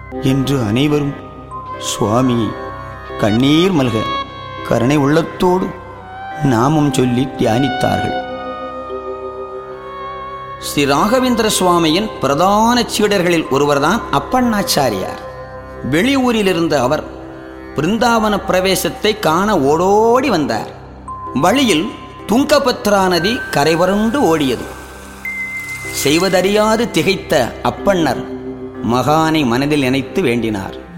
என்று அனைவரும் சுவாமி கண்ணீர் மல்க கருணை உள்ளத்தோடு நாமம் சொல்லி தியானித்தார்கள். ஸ்ரீ ராகவேந்திர சுவாமியின் பிரதான சீடர்களில் ஒருவர்தான் அப்பண்ணாச்சாரியார். வெளியூரிலிருந்த அவர் பிருந்தாவன பிரவேசத்தை காண ஓடோடி வந்தார். வழியில் துங்கபத்ரா நதி கரைவருண்டு ஓடியது. செய்வதறியாது திகைத்த அப்பண்ணர் மகானை மனதில் நினைத்து வேண்டினார்.